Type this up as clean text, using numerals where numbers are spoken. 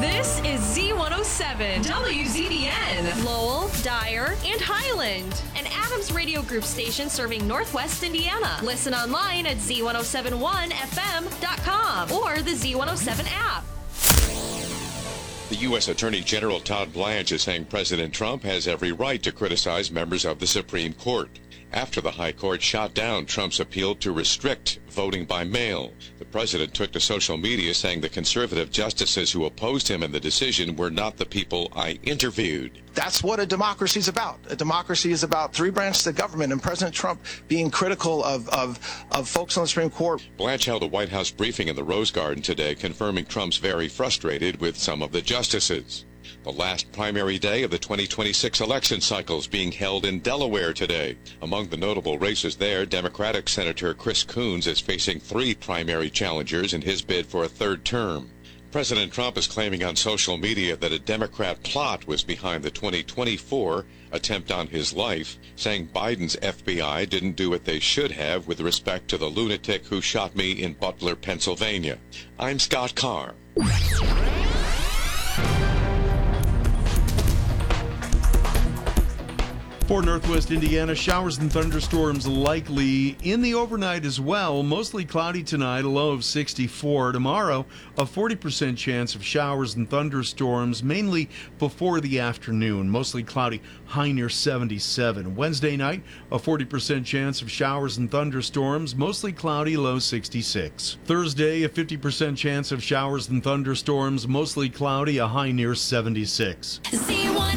This is Z107, WZDN, Lowell, Dyer, and Highland, an Adams Radio Group station serving Northwest Indiana. Listen online at Z1071FM.com or the Z107 app. The U.S. Attorney General Todd Blanche is saying President Trump has every right to criticize members of the Supreme Court after the High Court shot down Trump's appeal to restrict voting by mail. The president took to social media saying the conservative justices who opposed him in the decision were not the people I interviewed. That's what a democracy is about. A democracy is about three branches of government, and President Trump being critical of folks on the Supreme Court. Blanche held a White House briefing in the Rose Garden today, confirming Trump's very frustrated with some of the justices. The last primary day of the 2026 election cycle is being held in Delaware today. Among the notable races there, Democratic Senator Chris Coons is facing 3 primary challengers in his bid for a third term. President Trump is claiming on social media that a Democrat plot was behind the 2024 attempt on his life, saying Biden's FBI didn't do what they should have with respect to the lunatic who shot me in Butler, Pennsylvania. I'm Scott Carr. For Northwest Indiana, showers and thunderstorms likely in the overnight as well. Mostly cloudy tonight, a low of 64. Tomorrow, a 40% chance of showers and thunderstorms, mainly before the afternoon. Mostly cloudy, high near 77. Wednesday night, a 40% chance of showers and thunderstorms, mostly cloudy, low 66. Thursday, a 50% chance of showers and thunderstorms, mostly cloudy, a high near 76.